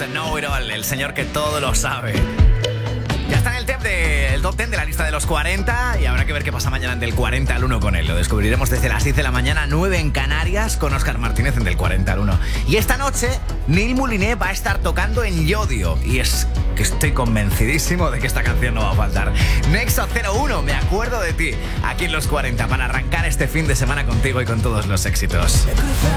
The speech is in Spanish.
Mr. Know-It-All, el señor que todo lo sabe. Ya está en el top 10 de la lista de los 40 y habrá que ver qué pasa mañana del 40 al 1 con él. Lo descubriremos desde las 10 de la mañana, 9 en Canarias, con Óscar Martínez en del 40 al 1. Y esta noche, Neil Moulinet va a estar tocando en Yodio. Y es que estoy convencidísimo de que esta canción no va a faltar. Nexo 01, me acuerdo de ti. Aquí en los 40 para arrancar este fin de semana contigo y con todos los éxitos.